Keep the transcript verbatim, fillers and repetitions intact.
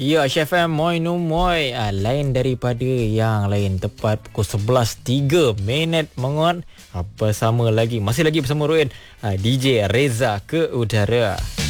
Ya, Chef M, moi no moi. Ah, lain daripada yang lain. Tepat pukul sebelas tiga minit menguat. Apa sama lagi, masih lagi bersama Ruin, ah, D J Reza ke udara.